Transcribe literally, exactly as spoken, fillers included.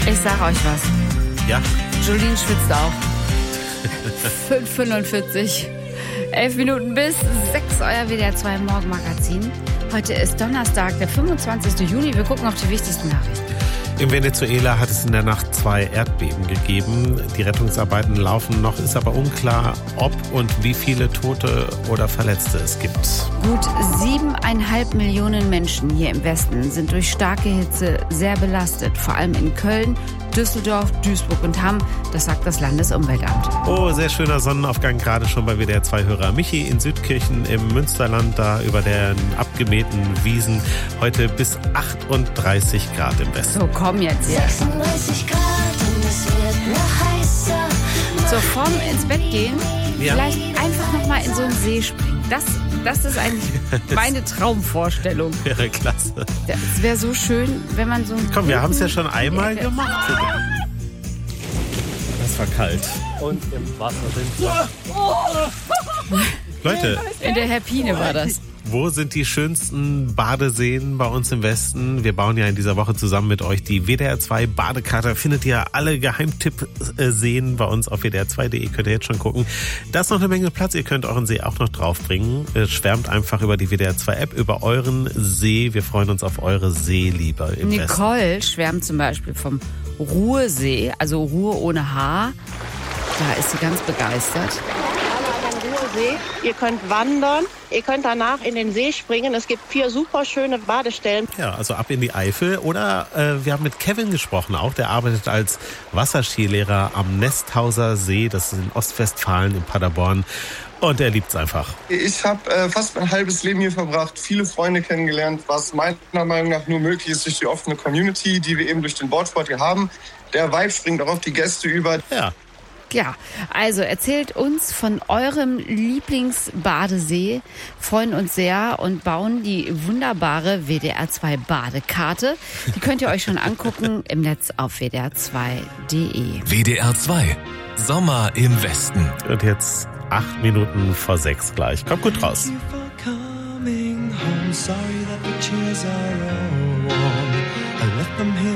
Ich sag euch was. Ja? Jolene schwitzt auch. fünf Uhr fünfundvierzig. Elf Minuten bis sechs, euer W D R zwei Morgenmagazin. Heute ist Donnerstag, der fünfundzwanzigsten Juni. Wir gucken auf die wichtigsten Nachrichten. In Venezuela hat es in der Nacht zwei Erdbeben gegeben. Die Rettungsarbeiten laufen noch, ist aber unklar, ob und wie viele Tote oder Verletzte es gibt. Gut siebeneinhalb Millionen Menschen hier im Westen sind durch starke Hitze sehr belastet. Vor allem in Köln, Düsseldorf, Duisburg und Hamm. Das sagt das Landesumweltamt. Oh, sehr schöner Sonnenaufgang, gerade schon bei W D R zwei Hörer Michi in Südkirchen im Münsterland, da über den abgemähten Wiesen. Heute bis achtunddreißig Grad im Westen. So, komm jetzt hier. sechsunddreißig Grad und es wird noch heißer. So, vorm ins Bett gehen, Ja. vielleicht einfach nochmal in so einen See springen. Das, das ist eigentlich meine Traumvorstellung. Wäre klasse. Es wäre so schön, wenn man so... Komm, wir haben es ja schon einmal gemacht. Das war kalt. Und im Wasser sind wir. Leute, In der Herpine war das. wo sind die schönsten Badeseen bei uns im Westen? Wir bauen ja in dieser Woche zusammen mit euch die W D R zwei Badekarte. Findet ihr alle Geheimtipp-Seen bei uns auf W D R zwei punkt de. Könnt ihr jetzt schon gucken. Da ist noch eine Menge Platz. Ihr könnt euren See auch noch draufbringen. Schwärmt einfach über die W D R zwei App, über euren See. Wir freuen uns auf eure Seeliebe im Westen. Nicole schwärmt zum Beispiel vom Ruhrsee, also Ruhe ohne Haar. Da ist sie ganz begeistert. See. Ihr könnt wandern, ihr könnt danach in den See springen. Es gibt vier super schöne Badestellen. Ja, also ab in die Eifel. Oder äh, wir haben mit Kevin gesprochen auch. Der arbeitet als Wasserskilehrer am Nesthauser See. Das ist in Ostwestfalen in Paderborn. Und er liebt es einfach. Ich habe äh, fast mein halbes Leben hier verbracht, viele Freunde kennengelernt, was meiner Meinung nach nur möglich ist durch die offene Community, die wir eben durch den Boardsport hier haben. Der Vibe springt auch auf die Gäste über. Ja. Ja, also erzählt uns von eurem Lieblingsbadesee, freuen uns sehr und bauen die wunderbare W D R zwei Badekarte. Die könnt ihr euch schon angucken im Netz auf w d r zwei punkt de. W D R zwei. Sommer im Westen. Und jetzt acht Minuten vor sechs gleich. Kommt gut raus. Coming home, sorry that the chairs are all warm. I left them here.